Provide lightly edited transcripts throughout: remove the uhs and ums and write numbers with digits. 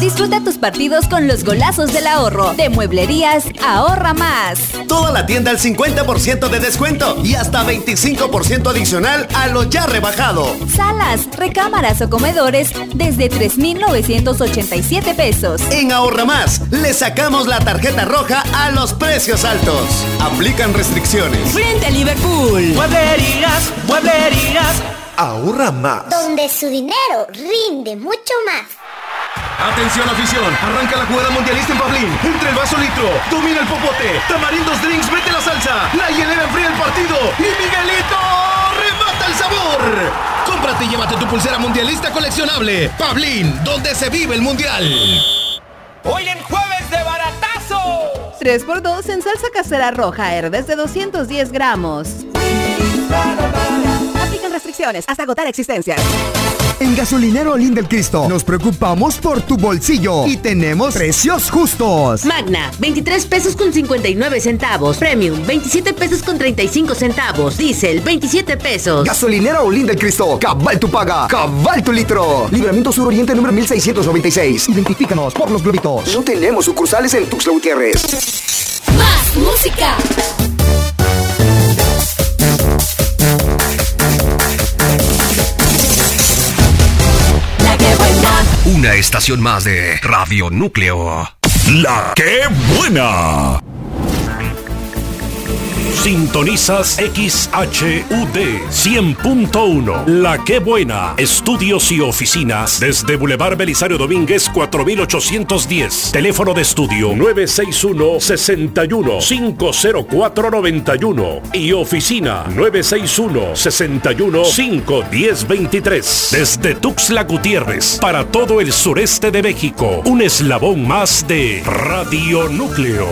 Disfruta tus partidos con los golazos del ahorro. De Mueblerías Ahorra Más. Toda la tienda al 50% de descuento y hasta 25% adicional a lo ya rebajado. Salas, recámaras o comedores desde 3,987 pesos. En Ahorra Más, le sacamos la tarjeta roja a los precios altos. Aplican restricciones. Frente a Liverpool. Mueblerías, mueblerías. Ahorra Más. Donde su dinero rinde mucho más. Atención afición, arranca la jugada mundialista en Pablín. Entre el vaso litro, domina el popote. Tamarindos Drinks, mete la salsa. La hielera enfría el partido. Y Miguelito remata el sabor. Cómprate y llévate tu pulsera mundialista coleccionable. Pablín, donde se vive el mundial. Hoy en jueves de baratazo. 3x2 en salsa casera roja Herbes de 210 gramos. Aplican restricciones hasta agotar existencias. En Gasolinero Olín del Cristo nos preocupamos por tu bolsillo y tenemos precios justos. Magna, 23 pesos con 59 centavos. Premium, 27 pesos con 35 centavos. Diesel, 27 pesos. Gasolinero Olín del Cristo, cabal tu paga, cabal tu litro. Libramiento Sur Oriente número 1696. Identifícanos por los globitos. No tenemos sucursales en Tuxtla Gutiérrez. Más música. Una estación más de Radio Núcleo. La que buena. Sintonizas XHUD 100.1. La que buena. Estudios y oficinas desde Boulevard Belisario Domínguez 4810. Teléfono de estudio 961-61-50491 y oficina 961-61-51023. Desde Tuxtla Gutiérrez para todo el sureste de México. Un eslabón más de Radio Núcleo.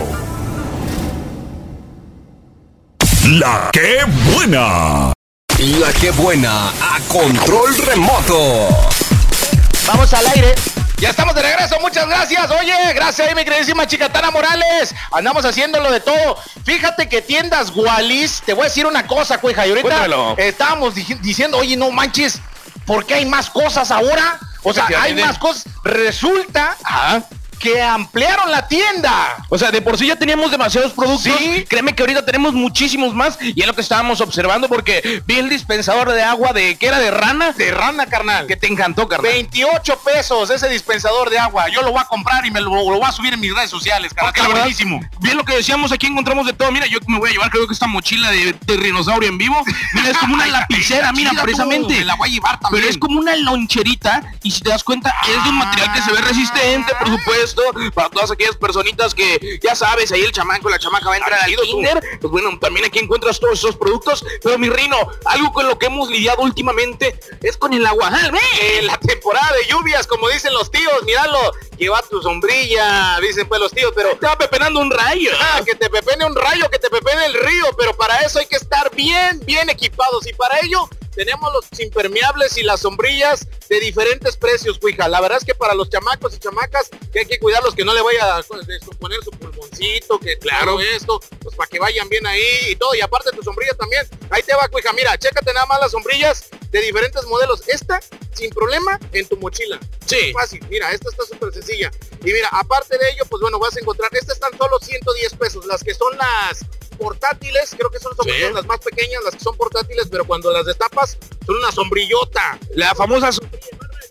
La que buena. La que buena a control remoto. Vamos al aire. Ya estamos de regreso, muchas gracias. Oye, gracias a mi queridísima Chicatana Morales. Andamos haciéndolo de todo. Fíjate que tiendas Wallis, te voy a decir una cosa, cuija. Y ahorita estábamos diciendo, oye, no manches, ¿por qué hay más cosas ahora? O sea, hay más cosas. Resulta que ampliaron la tienda. O sea, de por sí ya teníamos demasiados productos. Sí. Créeme que ahorita tenemos muchísimos más. Y es lo que estábamos observando porque vi el dispensador de agua de... ¿Qué era? ¿De rana? De rana, carnal. Que te encantó, carnal. 28 pesos ese dispensador de agua. Yo lo voy a comprar y me lo voy a subir en mis redes sociales, carnal. Está buenísimo. Bien lo que decíamos, aquí encontramos de todo. Mira, yo me voy a llevar, creo que esta mochila de dinosaurio en vivo. Mira, es como una lapicera, mira, precisamente. La voy a llevar también. Pero es como una loncherita. Y si te das cuenta, es de un material que se ve resistente, por supuesto. Para todas aquellas personitas que, ya sabes, ahí el chamaco, la chamaca va a entrar al kinder. Pues bueno, también aquí encuentras todos esos productos. Pero mi Rino, algo con lo que hemos lidiado últimamente es con el agua. La temporada de lluvias, como dicen los tíos, míralo. Lleva tu sombrilla, dicen pues los tíos, pero te va pepenando un rayo. Que te pepene un rayo, que te pepene el río. Pero para eso hay que estar bien equipados. Y para ello tenemos los impermeables y las sombrillas de diferentes precios, cuija. La verdad es que para los chamacos y chamacas que hay que cuidarlos, que no le vaya a descomponer su pulmoncito, que claro esto, pues para que vayan bien ahí y todo. Y aparte tu sombrilla también, ahí te va, cuija. Mira, chécate nada más las sombrillas de diferentes modelos. Esta, sin problema, en tu mochila. Sí. Fácil, mira, esta está súper sencilla. Y mira, aparte de ello, pues bueno, vas a encontrar, estas están solo 110 pesos, las que son las portátiles, creo que son las más pequeñas, las que son portátiles, pero cuando las destapas son una sombrillota. La famosa sombrilla.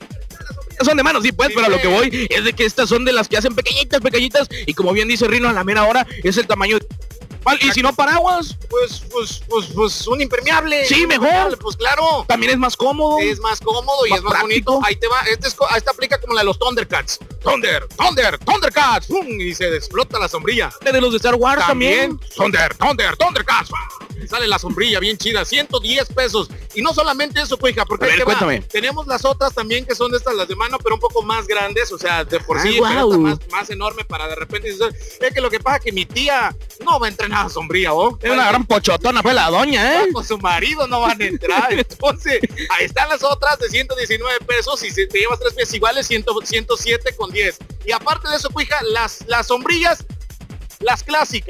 Son de mano, sí, pues, pero a lo que voy es de que estas son de las que hacen pequeñitas, y como bien dice Rino, a la mera hora es el tamaño de... ¿Y si no paraguas? Pues un impermeable. Sí, mejor. Pues claro. También es más cómodo. Es más cómodo y es más bonito. Ahí te va. Esta aplica como la de los Thundercats. Thundercats. ¡Pum! Y se explota la sombrilla. De los de Star Wars también. Thundercats. Sale la sombrilla bien chida. 110 pesos. Y no solamente eso, cuija, porque cuéntame. Tenemos las otras también que son estas, las de mano, pero un poco más grandes. O sea, de por sí, más enorme para de repente. Es que lo que pasa es que mi tía no va a entrenar a sombrilla, ¿oh? Es una gran pochotona, fue la doña, con su marido no van a entrar. Entonces, ahí están las otras de 119 pesos. Y si te llevas 3 piezas iguales, 107 con 10. Y aparte de eso, cuija, las sombrillas, las clásicas,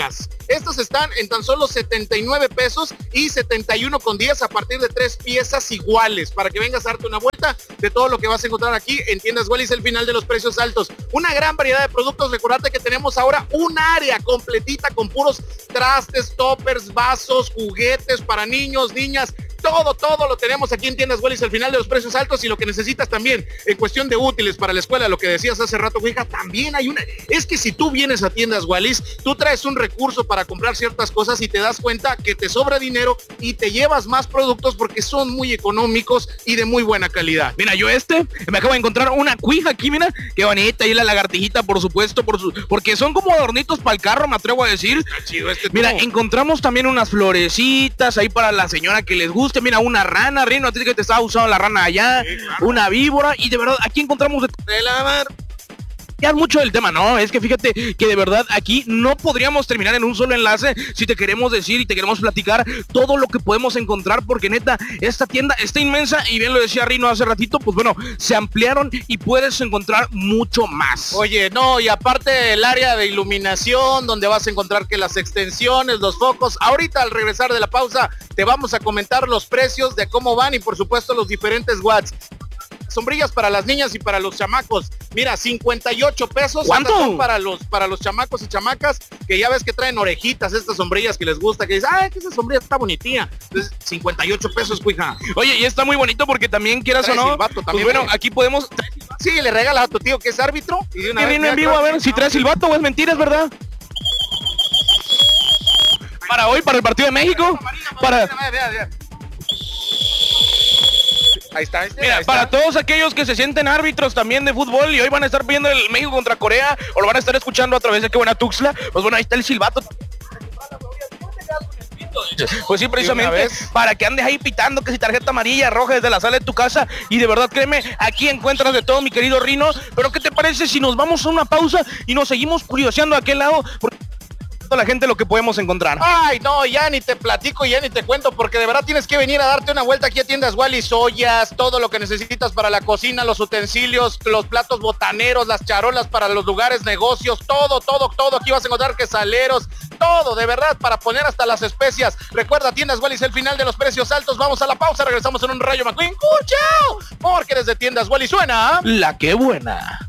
Estas están en tan solo 79 pesos y 71.10 a partir de 3 piezas iguales, para que vengas a darte una vuelta de todo lo que vas a encontrar aquí en Tiendas Wallis, el final de los precios altos. Una gran variedad de productos. Recordate que tenemos ahora un área completita con puros trastes, toppers, vasos, juguetes para niños, niñas. Todo lo tenemos aquí en Tiendas Wallis, al final de los precios altos, y lo que necesitas también en cuestión de útiles para la escuela, lo que decías hace rato, hija, también hay una. Es que si tú vienes a Tiendas Wallis, tú traes un recurso para comprar ciertas cosas y te das cuenta que te sobra dinero y te llevas más productos porque son muy económicos y de muy buena calidad. Mira, yo me acabo de encontrar una cuija aquí, mira, qué bonita, y la lagartijita, por supuesto, porque son como adornitos para el carro, me atrevo a decir. Está chido mira, encontramos también unas florecitas ahí para la señora que les guste. Mira, una rana, Rino, a ti que te estaba usando la rana allá, sí, claro. Una víbora, y de verdad, aquí encontramos de la mar. Ya mucho del tema, no, es que fíjate que de verdad aquí no podríamos terminar en un solo enlace si te queremos decir y te queremos platicar todo lo que podemos encontrar, porque neta, esta tienda está inmensa y bien lo decía Rino hace ratito, pues bueno, se ampliaron y puedes encontrar mucho más. Oye, no, y aparte el área de iluminación, donde vas a encontrar que las extensiones, los focos, ahorita al regresar de la pausa te vamos a comentar los precios de cómo van y por supuesto los diferentes watts. Sombrillas para las niñas y para los chamacos. Mira, 58 pesos. ¿Cuánto? Son para los chamacos y chamacas, que ya ves que traen orejitas, estas sombrillas que les gusta, que dicen, que esa sombrilla está bonitía. Entonces, 58 pesos, cuija. Oye, y está muy bonito porque también, quieras o no, también, pues bueno, aquí podemos... Sí, le regalas a tu tío que es árbitro. Y de una vez, en vivo, a ver, si trae silbato o es mentira, es verdad. Para hoy, para el partido de México, para... Ahí está, mira, ahí para está. Todos aquellos que se sienten árbitros también de fútbol y hoy van a estar viendo el México contra Corea o lo van a estar escuchando a través de Qué Buena Tuxtla, pues bueno, ahí está el silbato. Pues sí, precisamente para que andes ahí pitando que si tarjeta amarilla, roja desde la sala de tu casa, y de verdad créeme, aquí encuentras de todo, mi querido Rino. Pero ¿qué te parece si nos vamos a una pausa y nos seguimos curioseando a aquel lado? Porque la gente lo que podemos encontrar. Ay, no, ya ni te platico, ya ni te cuento, porque de verdad tienes que venir a darte una vuelta aquí a Tiendas Wallis, ollas, todo lo que necesitas para la cocina, los utensilios, los platos botaneros, las charolas para los lugares, negocios, todo, aquí vas a encontrar quesaleros, todo, de verdad, para poner hasta las especias. Recuerda, Tiendas Wallis, el final de los precios altos. Vamos a la pausa, regresamos en un Rayo McQueen. ¡Chao! Porque desde Tiendas Wallis suena la Qué Buena.